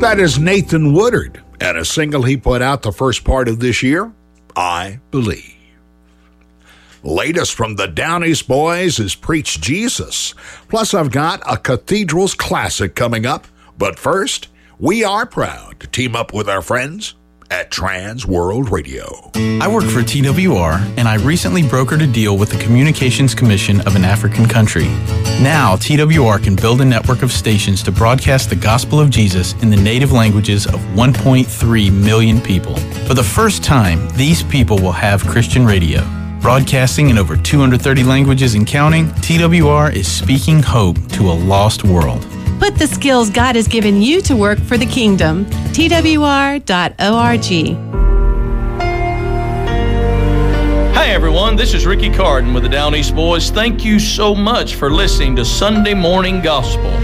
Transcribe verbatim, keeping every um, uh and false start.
That is Nathan Woodard, and a single he put out the first part of this year, I Believe. Latest from the Down East Boys is Preach Jesus. Plus, I've got a Cathedrals classic coming up. But first, we are proud to team up with our friends at Trans World Radio. I work for T W R, and I recently brokered a deal with the Communications Commission of an African country. Now, T W R can build a network of stations to broadcast the gospel of Jesus in the native languages of one point three million people. For the first time, these people will have Christian radio. Broadcasting in over two hundred thirty languages and counting, T W R is speaking hope to a lost world. Put the skills God has given you to work for the kingdom. T W R dot org. Hi everyone, this is Ricky Carden with the Down East Boys. Thank you so much for listening to Sunday Morning Gospel.